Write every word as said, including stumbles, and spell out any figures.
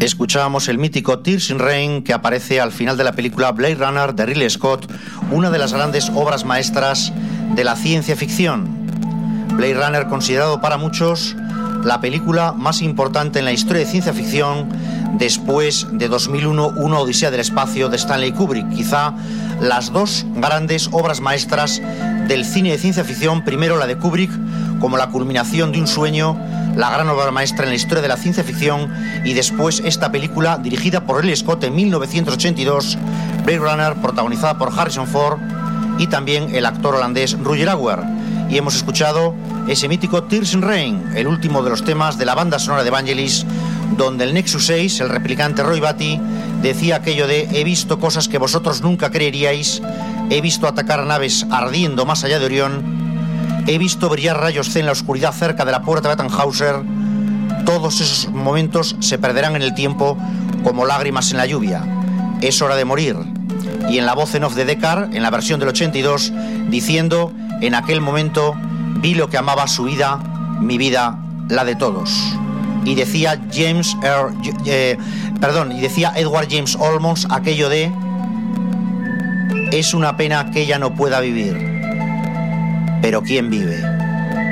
Escuchábamos el mítico Tears in Rain, que aparece al final de la película Blade Runner de Ridley Scott, una de las grandes obras maestras de la ciencia ficción. Blade Runner, considerado para muchos la película más importante en la historia de ciencia ficción después de dos mil uno, Una Odisea del Espacio de Stanley Kubrick. Quizá las dos grandes obras maestras del cine de ciencia ficción, primero la de Kubrick como la culminación de un sueño, la gran obra maestra en la historia de la ciencia ficción, y después esta película dirigida por Ridley Scott en mil novecientos ochenta y dos, Blade Runner, protagonizada por Harrison Ford y también el actor holandés Roger Hauer. Y hemos escuchado ese mítico Tears in Rain, el último de los temas de la banda sonora de Vangelis, donde el Nexus seis, el replicante Roy Batty, decía aquello de: he visto cosas que vosotros nunca creeríais, he visto atacar naves ardiendo más allá de Orión, he visto brillar rayos C en la oscuridad cerca de la puerta de Tannhauser. Todos esos momentos se perderán en el tiempo como lágrimas en la lluvia. Es hora de morir. Y en la voz en off de Deckard, en la versión del ochenta y dos, diciendo: en aquel momento vi lo que amaba su vida, mi vida, la de todos. Y decía James R, eh, perdón, y decía Edward James Olmos aquello de: es una pena que ella no pueda vivir, pero ¿quién vive?